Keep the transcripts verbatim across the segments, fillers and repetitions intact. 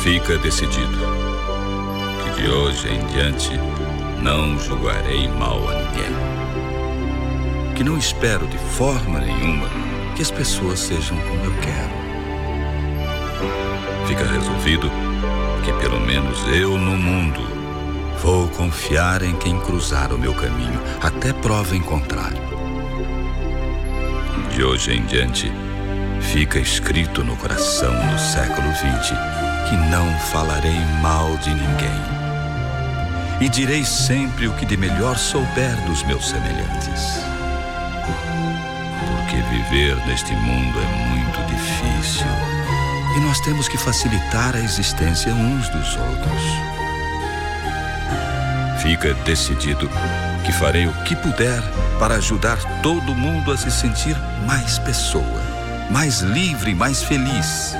Fica decidido que de hoje em diante não julgarei mal a ninguém. Que não espero de forma nenhuma que as pessoas sejam como eu quero. Fica resolvido que pelo menos eu no mundo vou confiar em quem cruzar o meu caminho, até prova em contrário. De hoje em diante, fica escrito no coração do século vinte que não falarei mal de ninguém. E direi sempre o que de melhor souber dos meus semelhantes. Porque viver neste mundo é muito difícil e nós temos que facilitar a existência uns dos outros. Fica decidido que farei o que puder para ajudar todo mundo a se sentir mais pessoa, mais livre, mais feliz.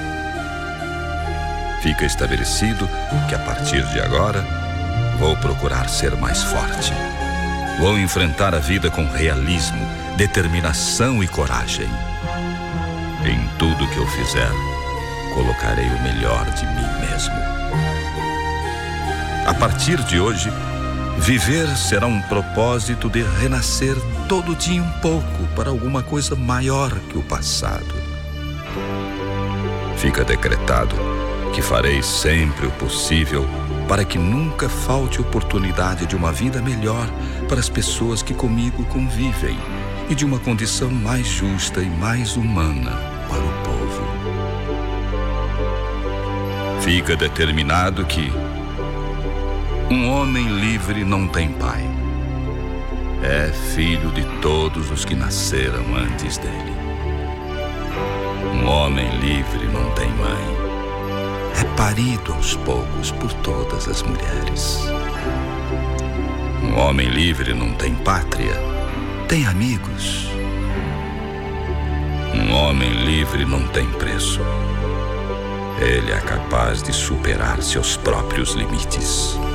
Fica estabelecido que a partir de agora vou procurar ser mais forte. Vou enfrentar a vida com realismo, determinação e coragem. Em tudo que eu fizer, colocarei o melhor de mim mesmo. A partir de hoje, viver será um propósito de renascer todo dia um pouco para alguma coisa maior que o passado. Fica decretado que farei sempre o possível para que nunca falte oportunidade de uma vida melhor para as pessoas que comigo convivem e de uma condição mais justa e mais humana para o povo. Fica determinado que um homem livre não tem pai. É filho de todos os que nasceram antes dele. Um homem livre não tem mãe. É parido aos poucos por todas as mulheres. Um homem livre não tem pátria, tem amigos. Um homem livre não tem preço. Ele é capaz de superar seus próprios limites.